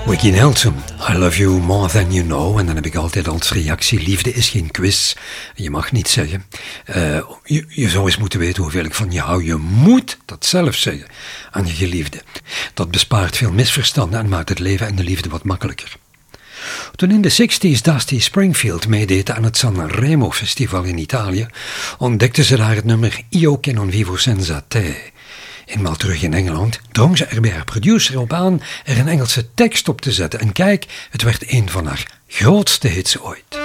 Wiggy Nelson, I love you more than you know. En dan heb ik altijd als reactie, liefde is geen quiz. Je mag niet zeggen. Je zou eens moeten weten hoeveel ik van je hou. Je moet dat zelf zeggen aan je geliefde. Dat bespaart veel misverstanden en maakt het leven en de liefde wat makkelijker. Toen in de 60's Dusty Springfield meedeed aan het Sanremo Festival in Italië, ontdekte ze daar het nummer Io che non vivo senza te. Eenmaal terug in Engeland drong ze er bij haar producer op aan er een Engelse tekst op te zetten. En kijk, het werd een van haar grootste hits ooit.